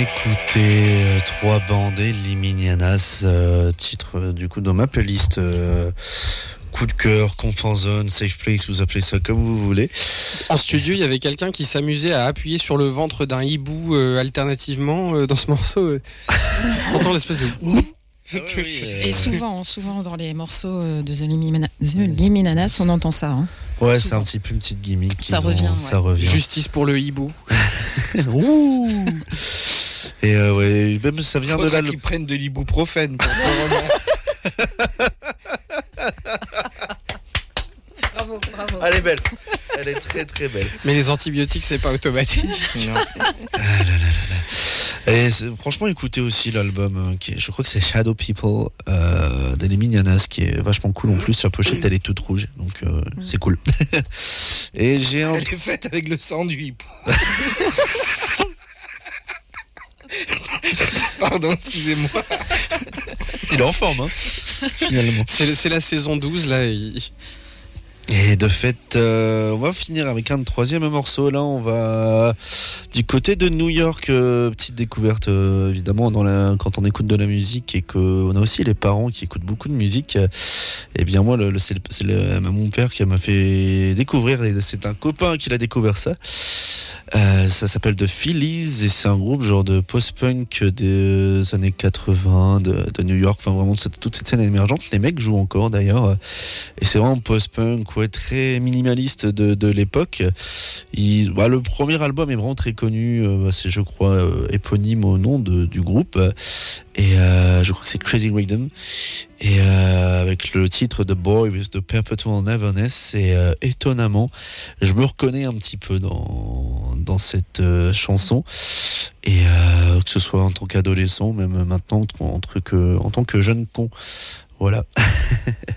écouté trois bandes Eliminianas, titre du coup dans ma playlist coup de cœur, Confort Zone, Safe Place, vous appelez ça comme vous voulez. En studio, il y avait quelqu'un qui s'amusait à appuyer sur le ventre d'un hibou alternativement dans ce morceau. T'entends l'espèce de... Ah oui, Et souvent dans les morceaux de The Eliminianas, on entend ça. Hein. Ouais, souvent. C'est un petit peu une petite gimmick. Ça revient. Justice pour le hibou. Ouh. Et ouais, même ça vient Faudra de là. qu'ils prennent de l'ibuprofène pour vraiment. Bravo. Elle est belle. Elle est très très belle. Mais les antibiotiques, c'est pas automatique. Non. Et franchement, écoutez aussi l'album, je crois que c'est Shadow People d'Eliminianas, qui est vachement cool en plus. La pochette, elle est toute rouge, donc c'est cool. Et Elle est faite avec le sang du hibou. Pardon, excusez-moi. Il est en forme, hein, finalement. C'est la saison 12, là. Et de fait, on va finir avec un troisième morceau. Là, on va du côté de New York. Petite découverte, évidemment, quand on écoute de la musique et qu'on a aussi les parents qui écoutent beaucoup de musique. Et bien moi, c'est mon père qui m'a fait découvrir. Et c'est un copain qui l'a découvert ça. Ça s'appelle The Phillies et c'est un groupe genre de post-punk des années 80 de New York. Enfin, vraiment toute cette scène émergente. Les mecs jouent encore d'ailleurs. Et c'est vraiment post-punk, ouais, très minimaliste de l'époque. Le premier album est vraiment très connu. C'est, je crois, éponyme au nom du groupe. Et je crois que c'est Crazy Rhythm. Et avec le titre The Boy with the Perpetual Neverness, et étonnamment, je me reconnais un petit peu dans cette chanson. Et que ce soit en tant qu'adolescent, même maintenant en tant que jeune con. Voilà.